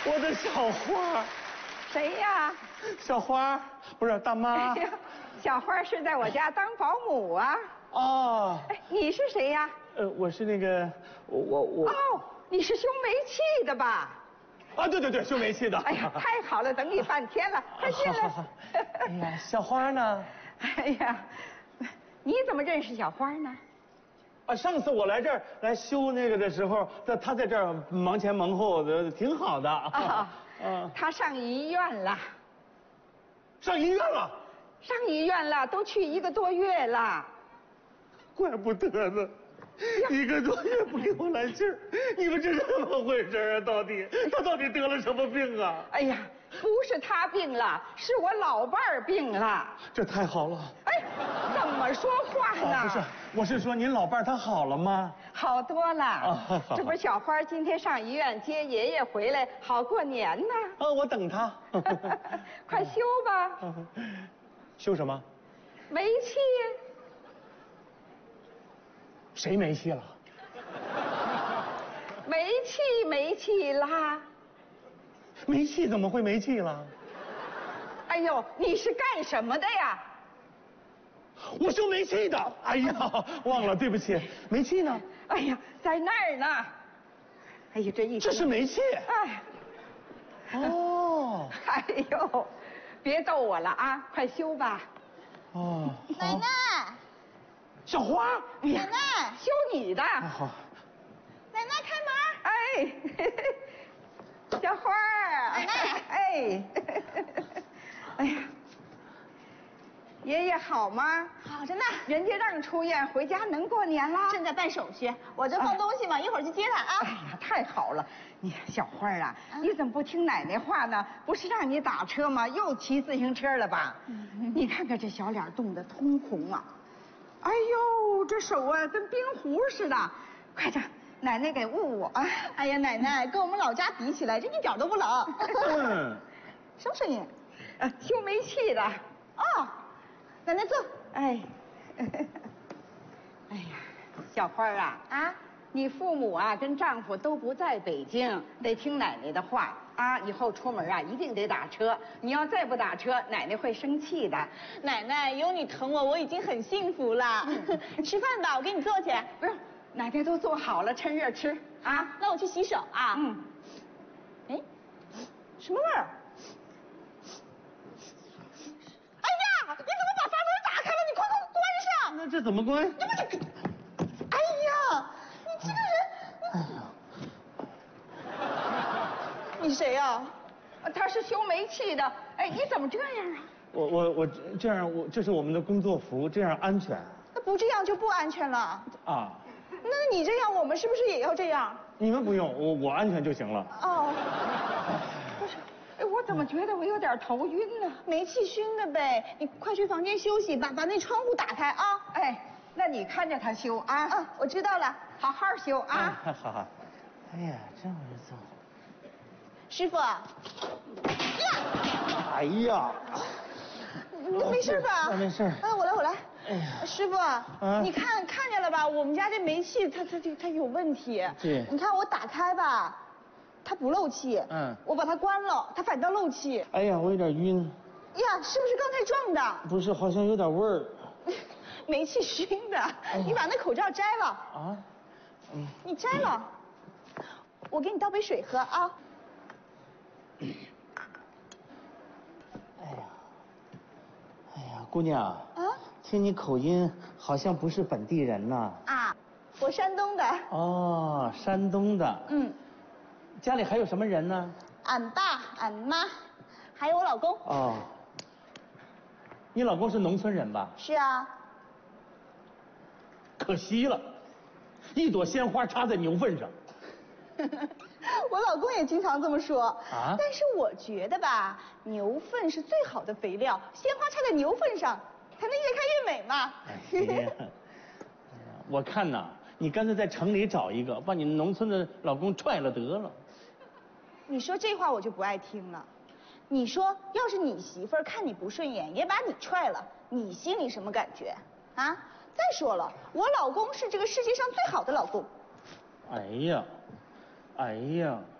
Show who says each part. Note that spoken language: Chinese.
Speaker 1: 我的小花。
Speaker 2: 谁呀？
Speaker 1: 小花，不是大妈。
Speaker 2: 哎呀，小花是在我家当保姆啊。
Speaker 1: 哦。
Speaker 2: 哎，你是谁呀？
Speaker 1: 我是那个我。
Speaker 2: 哦，你是修煤气的吧？
Speaker 1: 啊，对，修煤气的。
Speaker 2: 哎呀，太好了，等你半天了，快进来。
Speaker 1: 好。哎呀，小花呢？
Speaker 2: 哎呀，你怎么认识小花呢？
Speaker 1: 啊，上次我来这儿来修那个的时候，他在这儿忙前忙后的，挺好的。
Speaker 2: 啊，他上医院了。
Speaker 1: 上医院了？
Speaker 2: 上医院了，都去1个多月了。
Speaker 1: 怪不得呢，1个多月不给我来信儿，你们这是怎么回事啊？他到底得了什么病啊？
Speaker 2: 哎呀，不是他病了，是我老伴儿病了。
Speaker 1: 这太好了。
Speaker 2: 哎，怎么说话呢？
Speaker 1: 不是，我是说您老伴儿他好了吗？
Speaker 2: 好多了。这不是小花今天上医院接爷爷回来，好过年呢。
Speaker 1: 我等他。
Speaker 2: 快修吧。
Speaker 1: 修什么？
Speaker 2: 煤气。
Speaker 1: 谁没戏了？
Speaker 2: 煤气啦。
Speaker 1: 煤气怎么会没气了？
Speaker 2: 哎呦，你是干什么的呀？
Speaker 1: 我修煤气的。哎呀，忘了，对不起。煤气呢？
Speaker 2: 哎呀，在那儿呢。哎呀，这
Speaker 1: 是煤气。
Speaker 2: 哎。
Speaker 1: 哦。
Speaker 2: 哎呦，别逗我了啊，快修吧。
Speaker 1: 哦。
Speaker 3: 奶奶。
Speaker 1: 小花。
Speaker 2: 奶奶，修你的。
Speaker 1: 好。
Speaker 3: 奶奶开
Speaker 2: 门。哎，小花儿。
Speaker 3: 奶奶。
Speaker 2: 哎。哎呀，爷爷好吗？
Speaker 3: 好着呢。
Speaker 2: 人家让出院回家能过年啦。
Speaker 3: 正在办手续，我这放东西嘛，一会儿去接他啊。
Speaker 2: 哎呀，太好了！你小花啊，你怎么不听奶奶话呢？不是让你打车吗？又骑自行车了吧？你看看这小脸冻得通红啊！哎呦，这手啊跟冰壶似的。快点，奶奶给捂捂啊！
Speaker 3: 哎呀，奶奶跟我们老家比起来，这一点都不冷。什么声音？
Speaker 2: 修煤气的。
Speaker 3: 哦，奶奶坐。
Speaker 2: 哎。哎呀，小花啊，你父母啊跟丈夫都不在北京，得听奶奶的话啊。以后出门啊一定得打车，你要再不打车，奶奶会生气的。
Speaker 3: 奶奶有你疼我，我已经很幸福了。吃饭吧，我给你做去。
Speaker 2: 不用，奶奶都做好了，趁热吃啊。
Speaker 3: 那我去洗手啊。哎，什么味儿？哎呀，你怎么把阀门打开了？你快关上！
Speaker 1: 那这怎么关？
Speaker 3: 你不是？哎呀，你这个人！你谁呀？
Speaker 2: 他是修煤气的。哎，你怎么这样啊？
Speaker 1: 我这样，这是我们的工作服，这样安全。
Speaker 3: 那不这样就不安全了
Speaker 1: 啊。
Speaker 3: 那你这样，我们是不是也要这样？
Speaker 1: 你们不用，我安全就行了。
Speaker 3: 哦。
Speaker 2: 不是，哎，我怎么觉得我有点头晕呢？
Speaker 3: 煤气熏的呗。你快去房间休息，把那窗户打开啊。
Speaker 2: 哎，那你看着他修啊。
Speaker 3: 我知道了，
Speaker 2: 好好修啊。
Speaker 1: 好。哎呀，这么做。
Speaker 3: 师傅。呀！
Speaker 1: 哎呀，
Speaker 3: 你没事吧？
Speaker 1: 没事。
Speaker 3: 我来。
Speaker 1: 哎呀，
Speaker 3: 师傅，你看见了吧？我们家这煤气它有问题。
Speaker 1: 对。
Speaker 3: 你看我打开吧，它不漏气。我把它关了，它反倒漏气。
Speaker 1: 哎呀，我有点晕。
Speaker 3: 呀，是不是刚才撞的？
Speaker 1: 不是，好像有点味儿。
Speaker 3: 煤气熏的。你把那口罩摘了。
Speaker 1: 啊？
Speaker 3: 你摘了，我给你倒杯水喝啊。
Speaker 1: 哎呀，姑娘。听你口音，好像不是本地人呐。
Speaker 3: 我山东的。
Speaker 1: 哦，山东的。家里还有什么人呢？
Speaker 3: 俺爸、俺妈，还有我老公。
Speaker 1: 哦。你老公是农村人吧？
Speaker 3: 是啊。
Speaker 1: 可惜了，一朵鲜花插在牛粪上。
Speaker 3: 我老公也经常这么说。
Speaker 1: 但
Speaker 3: 是我觉得吧，牛粪是最好的肥料，鲜花插在牛粪上，才能越看越美嘛。
Speaker 1: 我看呐，你干脆在城里找一个，把你农村的老公踹了得了。
Speaker 3: 你说这话我就不爱听了。你说，要是你媳妇儿看你不顺眼，也把你踹了，你心里什么感觉？再说了，我老公是这个世界上最好的老公。
Speaker 1: 哎呀。